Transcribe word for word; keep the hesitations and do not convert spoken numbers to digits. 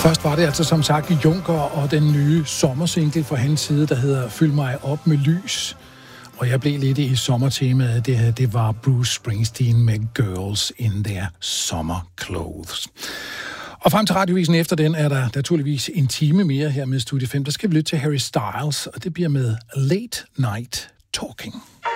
Først var det altså som sagt Juncker og den nye sommersingle fra hans side, der hedder Fyld mig op med lys. Og jeg blev lidt i sommertemaet. Det her, det var Bruce Springsteen med Girls in Their Summer Clothes. Og frem til radiovisen efter den er der naturligvis en time mere her med Studie fem. Der skal vi lytte til Harry Styles, og det bliver med Late Night Talking.